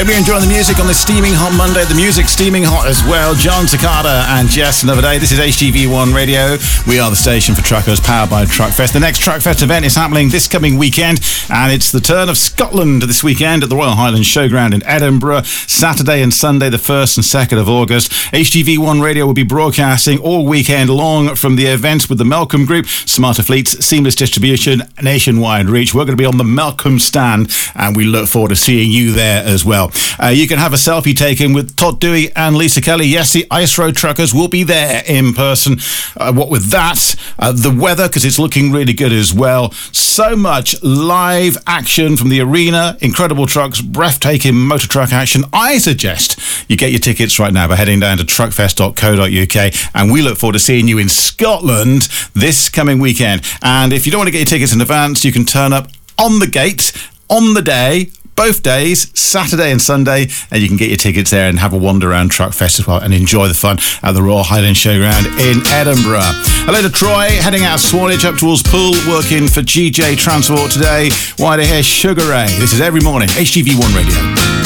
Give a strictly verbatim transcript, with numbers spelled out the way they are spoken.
Hope you're enjoying the music on this steaming hot Monday. The music steaming hot as well. John Cicada and Jess Another Day. This is H G V one Radio. We are the station for truckers, powered by Truckfest. The next Truckfest event is happening this coming weekend, and it's the turn of Scotland this weekend at the Royal Highland Showground in Edinburgh, Saturday and Sunday, the first and second of August. H G V one Radio will be broadcasting all weekend long from the event with the Melcombe Group, Smarter Fleets, Seamless Distribution, Nationwide Reach. We're going to be on the Melcombe stand, and we look forward to seeing you there as well. Uh, you can have a selfie taken with Todd Dewey and Lisa Kelly. Yes, the Ice Road Truckers will be there in person. Uh, what with that, uh, the weather, because it's looking really good as well. So much live action from the arena, incredible trucks, breathtaking motor truck action. I suggest you get your tickets right now by heading down to truckfest dot co dot uk, and we look forward to seeing you in Scotland this coming weekend. And if you don't want to get your tickets in advance, you can turn up on the gate on the day, both days, Saturday and Sunday, and you can get your tickets there and have a wander around Truckfest as well and enjoy the fun at the Royal Highland Showground in Edinburgh. Hello to Troy, heading out of Swanage up towards Poole, working for G J Transport today. Why to hear Sugar Ray. This is every morning, H G V one Radio.